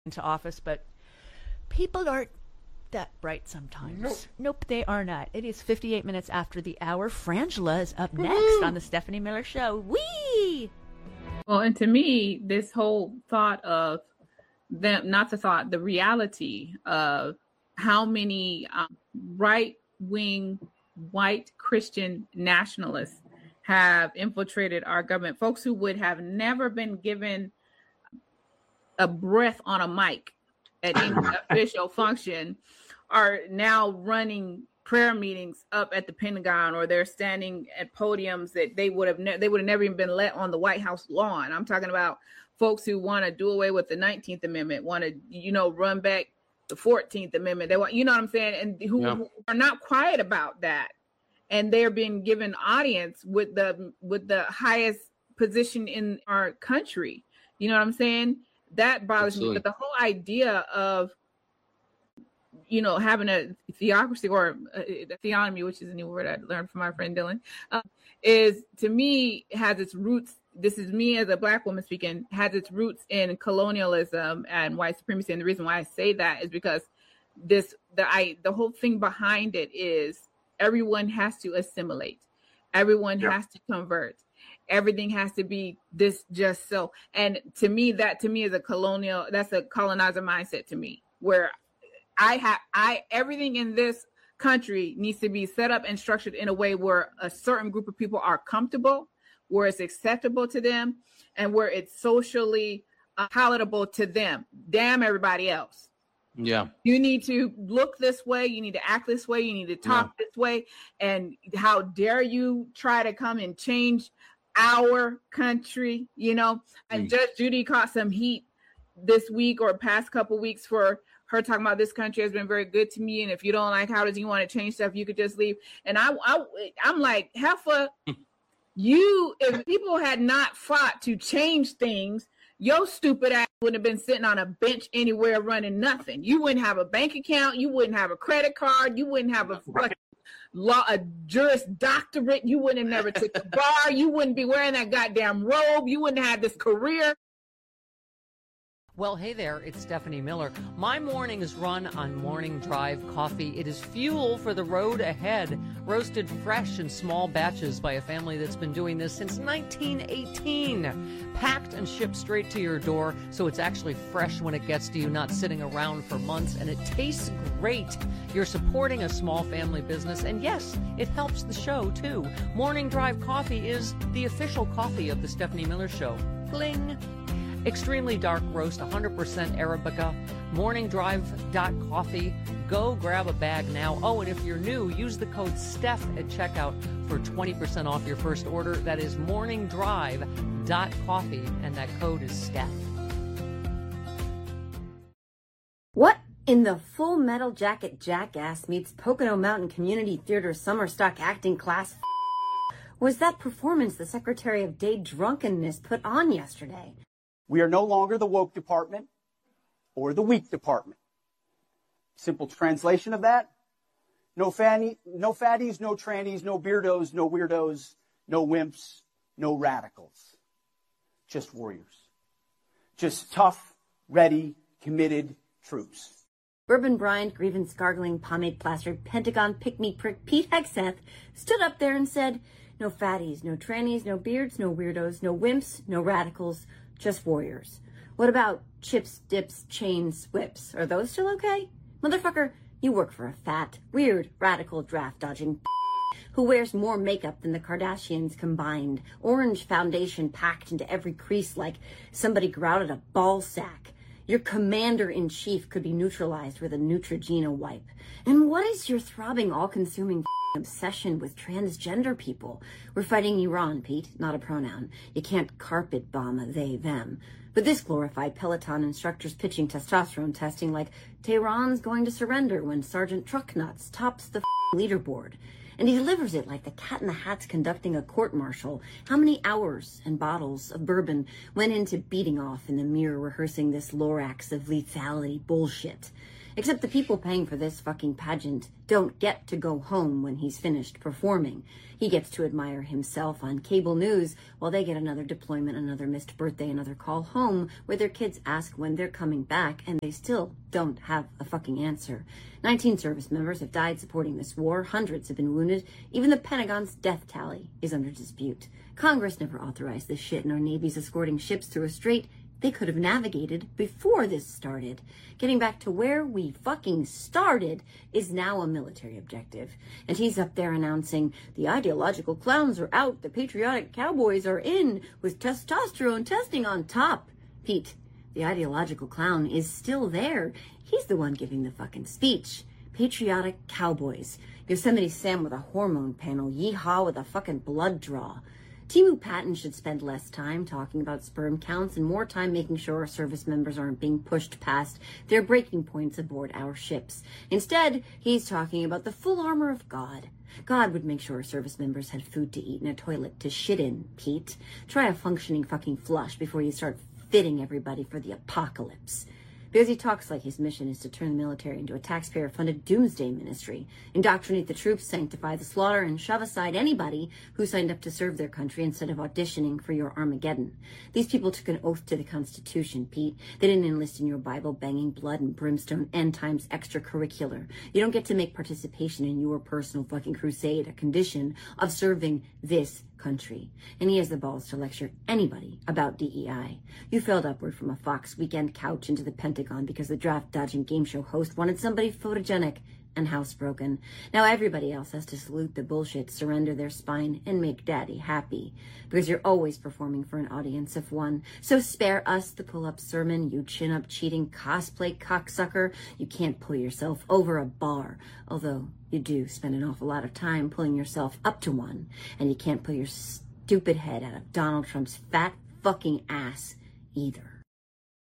into office, but people aren't that bright sometimes. Nope, they are not. It is 58 minutes after the hour. Frangela is up next on the Stephanie Miller Show. Whee! Well, and to me, this whole thought of them, not the thought, the reality of how many right-wing white Christian nationalists have infiltrated our government, folks who would have never been given a breath on a mic at any official function, are now running prayer meetings up at the Pentagon, or they're standing at podiums that they would have never even been let on the White House lawn. I'm talking about folks who want to do away with the 19th Amendment, want to, run back the 14th Amendment. They want, you know what I'm saying? And who are not quiet about that. And they're being given audience with the highest position in our country. You know what I'm saying? That bothers me. But the whole idea of, having a theocracy or a theonomy, which is a new word I learned from my friend Dylan, is, to me, has its roots. This is me as a Black woman speaking, has its roots in colonialism and white supremacy. And the reason why I say that is because the whole thing behind it is everyone has to assimilate. Everyone has to convert. Everything has to be this just so. And to me, that's a colonizer mindset to me, where everything in this country needs to be set up and structured in a way where a certain group of people are comfortable, where it's acceptable to them, and where it's socially palatable to them. Damn everybody else. Yeah. You need to look this way. You need to act this way. You need to talk this way. And how dare you try to come and change our country, And Judge Judy caught some heat this week or past couple weeks for her talking about this country has been very good to me. And if you don't like how does you want to change stuff, you could just leave. And I'm like, heifer, if people had not fought to change things, your stupid ass wouldn't have been sitting on a bench anywhere running nothing. You wouldn't have a bank account. You wouldn't have a credit card. You wouldn't have a Juris Doctorate. You wouldn't have never took the bar. You wouldn't be wearing that goddamn robe. You wouldn't have this career. Well, hey there, it's Stephanie Miller. My mornings run on Morning Drive coffee. It is fuel for the road ahead, roasted fresh in small batches by a family that's been doing this since 1918. Packed and shipped straight to your door, so it's actually fresh when it gets to you, not sitting around for months, and it tastes great. You're supporting a small family business, and yes, it helps the show, too. Morning Drive coffee is the official coffee of the Stephanie Miller Show. Bling! Extremely dark roast, 100% Arabica, morningdrive.coffee. Go grab a bag now. Oh, and if you're new, use the code STEPH at checkout for 20% off your first order. That is morningdrive.coffee, and that code is STEPH. What in the Full Metal Jacket jackass meets Pocono Mountain Community Theater summer stock acting class was that performance the Secretary of Day Drunkenness put on yesterday? We are no longer the woke department or the weak department. Simple translation of that: no fatties, no trannies, no beardos, no weirdos, no wimps, no radicals. Just warriors. Just tough, ready, committed troops. Bourbon Bryant, grievance gargling, pomade plastered, Pentagon pick-me prick Pete Hegseth stood up there and said, no fatties, no trannies, no beards, no weirdos, no wimps, no radicals, just warriors. What about chips, dips, chains, whips? Are those still okay? Motherfucker, you work for a fat, weird, radical, draft-dodging who wears more makeup than the Kardashians combined, orange foundation packed into every crease like somebody grouted a ball sack. Your commander-in-chief could be neutralized with a Neutrogena wipe. And what is your throbbing, all-consuming obsession with transgender people? We're fighting Iran, Pete, not a pronoun. You can't carpet bomb a they, them. But this glorified Peloton instructor's pitching testosterone testing like Tehran's going to surrender when Sergeant Trucknuts tops the leaderboard. And he delivers it like the Cat in the Hat's conducting a court-martial. How many hours and bottles of bourbon went into beating off in the mirror rehearsing this Lorax of lethality bullshit? Except the people paying for this fucking pageant don't get to go home when he's finished performing. He gets to admire himself on cable news while they get another deployment, another missed birthday, another call home where their kids ask when they're coming back and they still don't have a fucking answer. 19 service members have died supporting this war. Hundreds have been wounded. Even the Pentagon's death tally is under dispute. Congress never authorized this shit, and our Navy's escorting ships through a strait they could have navigated before this started. Getting back to where we fucking started is now a military objective. And he's up there announcing, the ideological clowns are out, the patriotic cowboys are in, with testosterone testing on top. Pete, the ideological clown is still there. He's the one giving the fucking speech. Patriotic cowboys. Yosemite Sam with a hormone panel. Yeehaw with a fucking blood draw. Timu Patton should spend less time talking about sperm counts and more time making sure our service members aren't being pushed past their breaking points aboard our ships. Instead, he's talking about the full armor of God. God would make sure our service members had food to eat and a toilet to shit in, Pete. Try a functioning fucking flush before you start fitting everybody for the apocalypse. Because he talks like his mission is to turn the military into a taxpayer-funded doomsday ministry, indoctrinate the troops, sanctify the slaughter, and shove aside anybody who signed up to serve their country instead of auditioning for your Armageddon. These people took an oath to the Constitution, Pete. They didn't enlist in your Bible-banging, blood and brimstone end times extracurricular. You don't get to make participation in your personal fucking crusade a condition of serving this country. And he has the balls to lecture anybody about DEI. You failed upward from a Fox weekend couch into the Pentagon because the draft-dodging game show host wanted somebody photogenic and housebroken. Now everybody else has to salute the bullshit, surrender their spine, and make daddy happy. Because you're always performing for an audience of one. So spare us the pull-up sermon, you chin-up cheating cosplay cocksucker. You can't pull yourself over a bar. Although you do spend an awful lot of time pulling yourself up to one. And you can't pull your stupid head out of Donald Trump's fat fucking ass either.